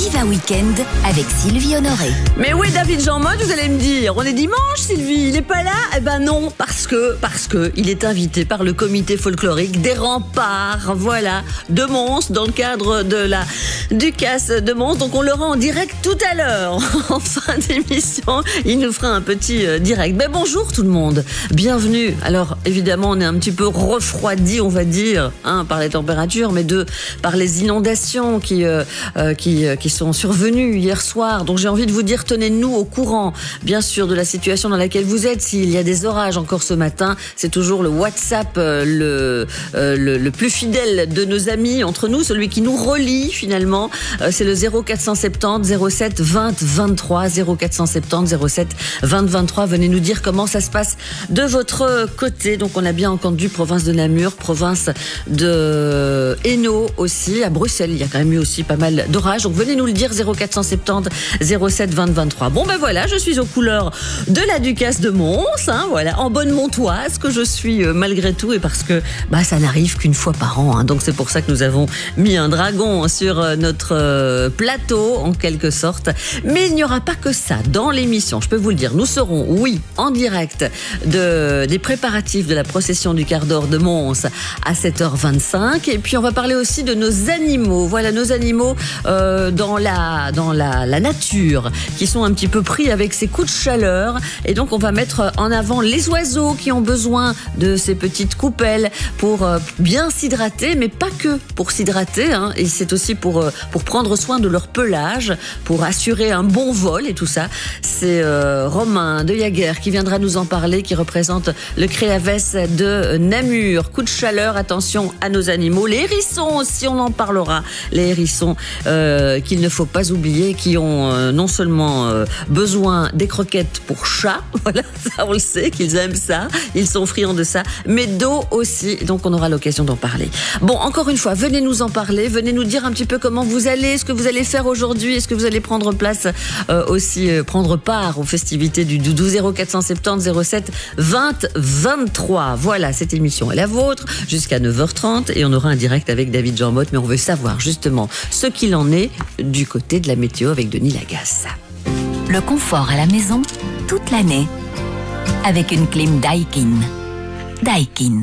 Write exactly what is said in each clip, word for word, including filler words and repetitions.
Viva Weekend avec Sylvie Honoré. Mais où est David Jean-Mode, vous allez me dire? On est dimanche, Sylvie, il n'est pas là? Eh ben non, parce que, parce que il est invité par le comité folklorique des Remparts, voilà, de Mons, dans le cadre de la Ducasse de Mons. Donc on le rend en direct tout à l'heure, en fin d'émission. Il nous fera un petit euh, direct. Ben bonjour tout le monde, bienvenue. Alors évidemment, on est un petit peu refroidi, on va dire, hein, par les températures, mais deux, par les inondations qui, euh, euh, qui, euh, qui sont survenues hier soir. Donc j'ai envie de vous dire, tenez-nous au courant, bien sûr, de la situation dans laquelle vous êtes. S'il y a des orages encore ce matin, c'est toujours le WhatsApp euh, le, euh, le, le plus fidèle de nos amis entre nous, celui qui nous relie finalement. Euh, c'est le zéro quatre cent soixante-dix zéro sept vingt vingt-trois, zéro quatre cent soixante-dix zéro sept vingt vingt-trois. Venez nous dire comment ça se passe de votre côté. Donc on a bien entendu province de Namur, province de Hainaut aussi, à Bruxelles. Il y a quand même eu aussi pas mal d'orages. Donc venez nous le dire, zéro quatre cent soixante-dix zéro sept vingt vingt-trois. Bon ben voilà, je suis aux couleurs de la Ducasse de Mons, hein, voilà, en bonne montoise que je suis euh, malgré tout, et parce que bah ça n'arrive qu'une fois par an, hein, donc c'est pour ça que nous avons mis un dragon sur euh, notre euh, plateau en quelque sorte. Mais il n'y aura pas que ça dans l'émission, je peux vous le dire. Nous serons, oui, en direct de, des préparatifs de la procession du quart d'or de Mons à sept heures vingt-cinq, et puis on va parler aussi de nos animaux, voilà, nos animaux euh, dans la dans la, la nature, qui sont un petit peu pris avec ces coups de chaleur, et donc on va mettre en avant les oiseaux qui ont besoin de ces petites coupelles pour euh, bien s'hydrater, mais pas que pour s'hydrater, hein, et c'est aussi pour euh, pour prendre soin de leur pelage, pour assurer un bon vol et tout ça. C'est euh, Romain de Jager qui viendra nous en parler, qui représente le Créavès de Namur. Coup de chaleur, attention à nos animaux. Les hérissons aussi, on en parlera. Les hérissons euh, qu'il ne faut pas oublier, qui ont euh, non seulement euh, besoin des croquettes pour chat, voilà, ça on le sait, qu'ils aiment ça, ils sont friands de ça, mais d'eau aussi, donc on aura l'occasion d'en parler. Bon, encore une fois, venez nous en parler, venez nous dire un petit peu comment vous allez, ce que vous allez faire aujourd'hui, est-ce que vous allez prendre place euh, aussi, euh, prendre part aux festivités du Doudou. Zéro quatre cent soixante-dix zéro sept vingt vingt-trois. Voilà, cette émission est la vôtre jusqu'à neuf heures trente, et on aura un direct avec David Jean-Mode, mais on veut savoir justement ce qu'il en est du côté de la météo avec Denis Lagasse. Le confort à la maison toute l'année avec une clim Daikin. Daikin.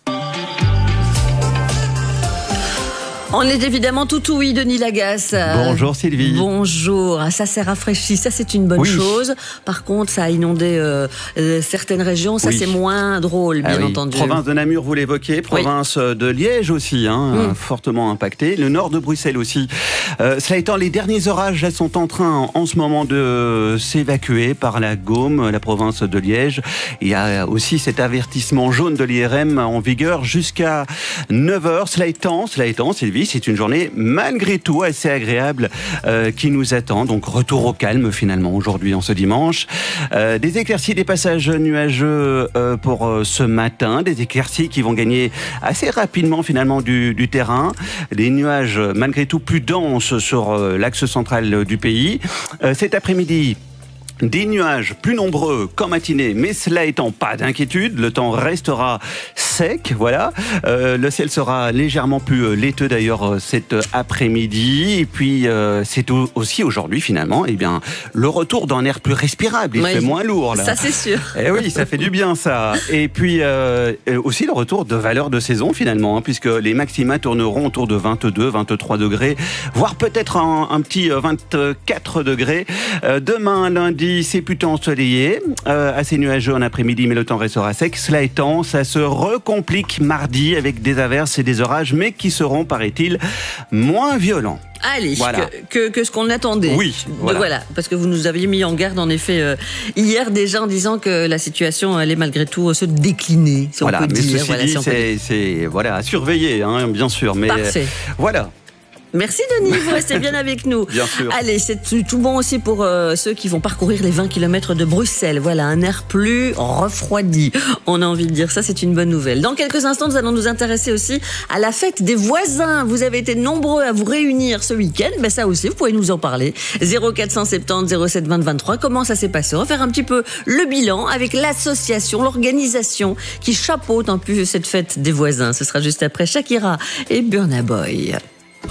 On est évidemment tout ouïe, Denis Lagasse. Bonjour Sylvie. Bonjour. Ça s'est rafraîchi, ça c'est une bonne oui. chose. Par contre, ça a inondé euh, euh, certaines régions, ça oui. c'est moins drôle, bien ah oui. entendu. Province de Namur, vous l'évoquez, province oui. de Liège aussi, hein, mmh. fortement impactée. Le nord de Bruxelles aussi. Euh, cela étant, les derniers orages sont en train en ce moment de s'évacuer par la Gaume, la province de Liège. Il y a aussi cet avertissement jaune de l'I R M en vigueur jusqu'à neuf heures. Cela étant, cela étant, Sylvie, c'est une journée malgré tout assez agréable euh, qui nous attend. Donc retour au calme finalement aujourd'hui en ce dimanche. Euh, des éclaircies, des passages nuageux euh, pour euh, ce matin. Des éclaircies qui vont gagner assez rapidement finalement du, du terrain. Des nuages malgré tout plus denses sur euh, l'axe central du pays. Euh, cet après-midi, des nuages plus nombreux qu'en matinée, mais cela étant, pas d'inquiétude, le temps restera sec, voilà. Euh, le ciel sera légèrement plus laiteux d'ailleurs cet après-midi, et puis euh, c'est aussi aujourd'hui finalement, eh bien, le retour d'un air plus respirable, il oui, fait moins lourd là. Ça c'est sûr. Et oui, ça fait du bien ça. Et puis euh, aussi le retour de valeurs de saison finalement, hein, puisque les maxima tourneront autour de vingt-deux, vingt-trois degrés, voire peut-être un, un petit vingt-quatre degrés. Euh, demain lundi, c'est plutôt ensoleillé, euh, assez nuageux en après-midi, mais le temps restera sec. Cela étant, ça se recomplique mardi avec des averses et des orages, mais qui seront, paraît-il, moins violents. Allez, voilà. que, que, que ce qu'on attendait. Oui, voilà. voilà. Parce que vous nous aviez mis en garde, en effet, euh, hier déjà, en disant que la situation allait malgré tout se décliner, si voilà, on peut mais dire. Ceci voilà, dit, si c'est, c'est voilà, à surveiller, hein, bien sûr. Mais parfait. Euh, voilà. Merci Denis, vous restez bien avec nous. Bien sûr. Allez, c'est tout bon aussi pour euh, ceux qui vont parcourir les vingt kilomètres de Bruxelles. Voilà, un air plus refroidi. On a envie de dire ça, c'est une bonne nouvelle. Dans quelques instants, nous allons nous intéresser aussi à la fête des voisins. Vous avez été nombreux à vous réunir ce week-end. Ben ça aussi, vous pouvez nous en parler. zéro quatre cent soixante-dix zéro sept vingt vingt-trois. Comment ça s'est passé? On va faire un petit peu le bilan avec l'association, l'organisation qui chapeaute un peu cette fête des voisins. Ce sera juste après Shakira et Burna Boy.